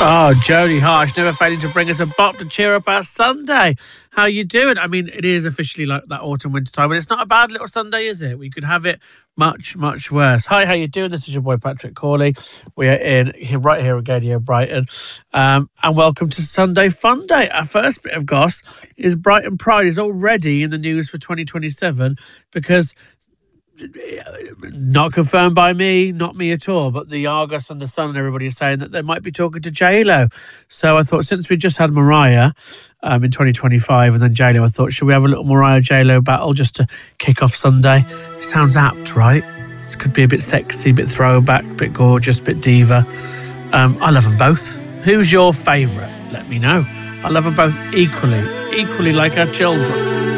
Oh, Jodie Harsh, never failing to bring us a bop to cheer up our Sunday. How you doing? I mean, it is officially like that autumn-winter time, but it's not a bad little Sunday, is it? We could have it much, much worse. Hi, how you doing? This is your boy Patrick Corley. We are right here at Radio Brighton. And welcome to Sunday Fun Day. Our first bit of goss is Brighton Pride is already in the news for 2027 because... not confirmed by me, not me at all, but the Argus and the Sun and everybody is saying that they might be talking to J-Lo. So I thought, since we just had Mariah in 2025 and then J-Lo, I thought, should we have a little Mariah J-Lo battle just to kick off Sunday? It sounds apt, right? This could be a bit sexy, a bit throwback, a bit gorgeous, a bit diva. I love them both. Who's your favourite? Let me know. I love them both equally like our children.